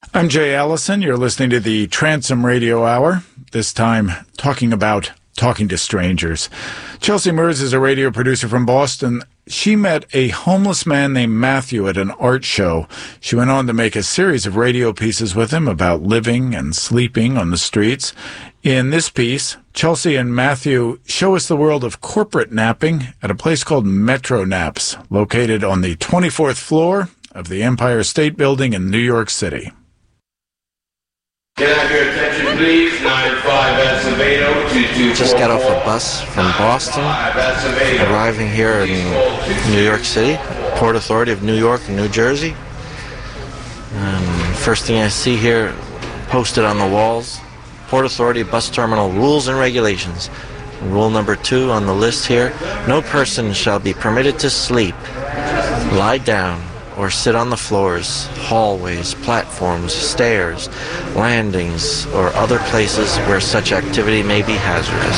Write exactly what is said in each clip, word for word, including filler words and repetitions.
I'm Jay Allison. You're listening to the Transom Radio Hour, this time talking about talking to strangers. Chelsea Mers is a radio producer from Boston. She met a homeless man named Matthew at an art show. She went on to make a series of radio pieces with him about living and sleeping on the streets. In this piece, Chelsea and Matthew show us the world of corporate napping at a place called Metro Naps, located on the twenty-fourth floor of the Empire State Building in New York City. Can I have your attention, please? nine five Acevedo, two two four. Just got off a bus from Boston, arriving here in New York City, Port Authority of New York and New Jersey. Um, first thing I see here, posted on the walls, Port Authority Bus Terminal Rules and Regulations. Rule number two on the list here, no person shall be permitted to sleep, lie down, or sit on the floors, hallways, platforms, stairs, landings, or other places where such activity may be hazardous.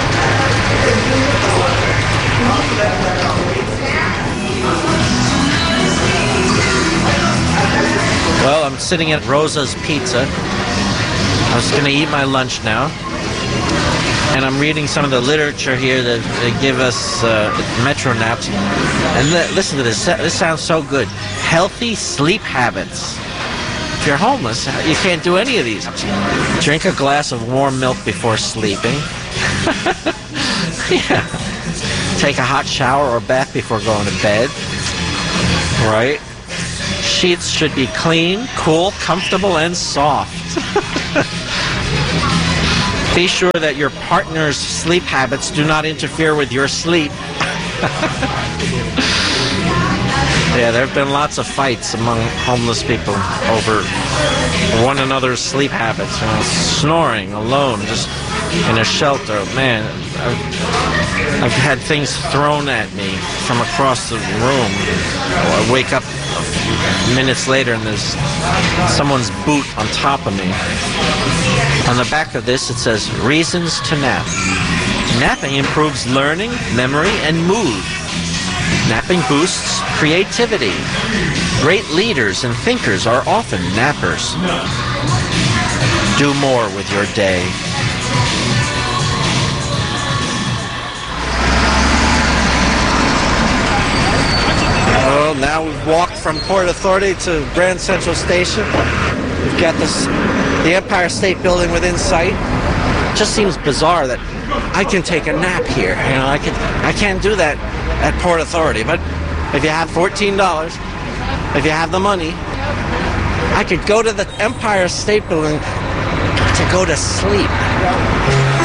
Well, I'm sitting at Rosa's Pizza. I was going to eat my lunch now. And I'm reading some of the literature here that they give us uh, Metro Naps. And li- listen to this. This sounds so good. Healthy sleep habits. If you're homeless, you can't do any of these. Drink a glass of warm milk before sleeping. Yeah. Take a hot shower or bath before going to bed. Right? Sheets should be clean, cool, comfortable, and soft. Be sure that your partner's sleep habits do not interfere with your sleep. Yeah, there have been lots of fights among homeless people over one another's sleep habits. You know, snoring alone, just in a shelter. Man, I've, I've had things thrown at me from across the room. I wake up minutes later and there's someone's boot on top of me. On the back of this, it says, reasons to nap. Napping improves learning, memory, and mood. Napping boosts creativity. Great leaders and thinkers are often nappers. Do more with your day. Well, now we've walked from Port Authority to Grand Central Station. We've got this, the Empire State Building within sight. It just seems bizarre that I can take a nap here. You know, I can I can't do that at Port Authority. But if you have fourteen dollars, if you have the money, I could go to the Empire State Building to go to sleep.